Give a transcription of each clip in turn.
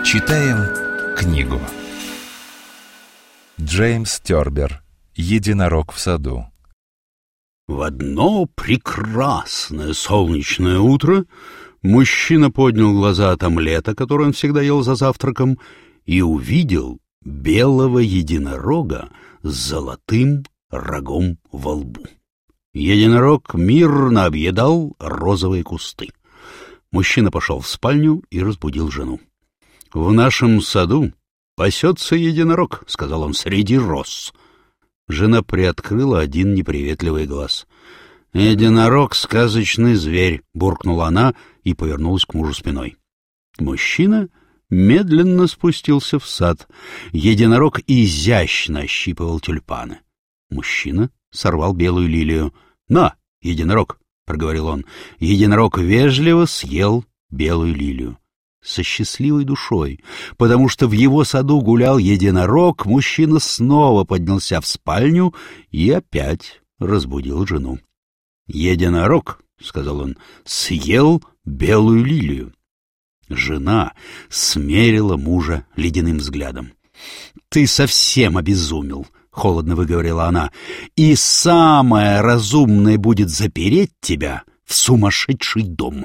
Читаем книгу. Джеймс Тёрбер. «Единорог в саду». В одно прекрасное солнечное утро мужчина поднял глаза от омлета, который он всегда ел за завтраком, и увидел белого единорога с золотым рогом во лбу. Единорог мирно объедал розовые кусты. Мужчина пошел в спальню и разбудил жену. — В нашем саду пасется единорог, — сказал он, — среди роз. Жена приоткрыла один неприветливый глаз. — Единорог — сказочный зверь, — буркнула она и повернулась к мужу спиной. Мужчина медленно спустился в сад. Единорог изящно ощипывал тюльпаны. Мужчина сорвал белую лилию. — На, единорог, — проговорил он. Единорог вежливо съел белую лилию. Со счастливой душой, потому что в его саду гулял единорог, мужчина снова поднялся в спальню и опять разбудил жену. — Единорог, — сказал он, — съел белую лилию. Жена смерила мужа ледяным взглядом. — Ты совсем обезумел, — холодно выговорила она, — и самое разумное будет запереть тебя в сумасшедший дом.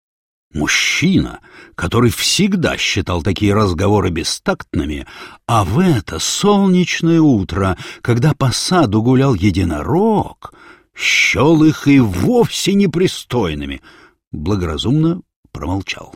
Мужчина, который всегда считал такие разговоры бестактными, а в это солнечное утро, когда по саду гулял единорог, счел их и вовсе непристойными, благоразумно промолчал.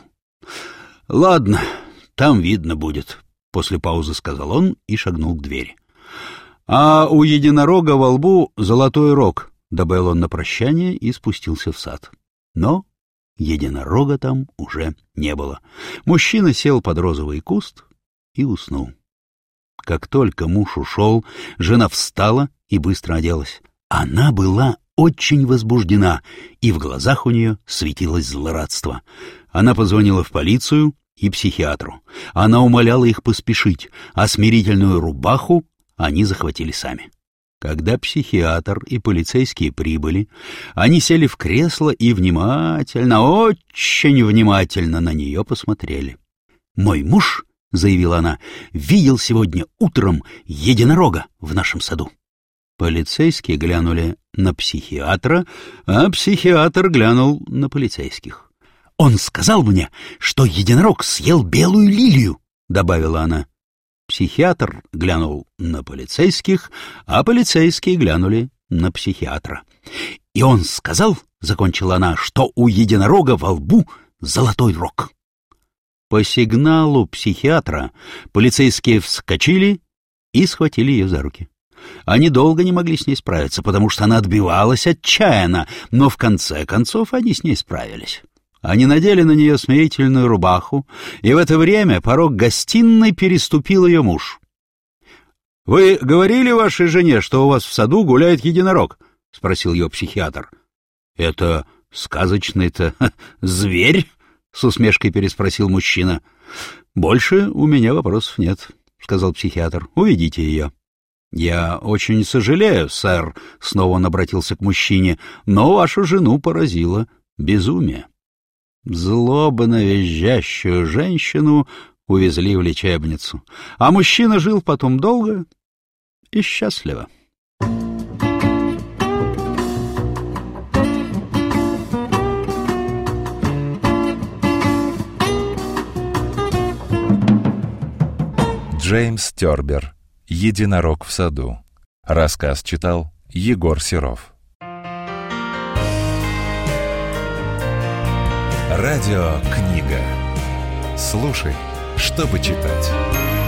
— Ладно, там видно будет, — после паузы сказал он и шагнул к двери. — А у единорога во лбу золотой рог, — добавил он на прощание и спустился в сад. Но единорога там уже не было. Мужчина сел под розовый куст и уснул. Как только муж ушел, жена встала и быстро оделась. Она была очень возбуждена, и в глазах у нее светилось злорадство. Она позвонила в полицию и психиатру. Она умоляла их поспешить, а смирительную рубаху они захватили сами. Когда психиатр и полицейские прибыли, они сели в кресло и внимательно, очень внимательно на нее посмотрели. «Мой муж, — заявила она, — видел сегодня утром единорога в нашем саду». Полицейские глянули на психиатра, а психиатр глянул на полицейских. «Он сказал мне, что единорог съел белую лилию», — добавила она. Психиатр глянул на полицейских, а полицейские глянули на психиатра. «И он сказал, — закончила она, — что у единорога во лбу золотой рог». По сигналу психиатра полицейские вскочили и схватили ее за руки. Они долго не могли с ней справиться, потому что она отбивалась отчаянно, но в конце концов они с ней справились. Они надели на нее смирительную рубаху, и в это время порог гостиной переступил ее муж. — Вы говорили вашей жене, что у вас в саду гуляет единорог? — спросил ее психиатр. — Это сказочный-то зверь? — с усмешкой переспросил мужчина. — Больше у меня вопросов нет, — сказал психиатр. — Уведите ее. — Я очень сожалею, сэр, — снова он обратился к мужчине, — но вашу жену поразило безумие. Злобно визжащую женщину увезли в лечебницу, а мужчина жил потом долго и счастливо. Джеймс Тёрбер. «Единорог в саду». Рассказ читал Егор Серов. Радиокнига. Слушай, чтобы читать.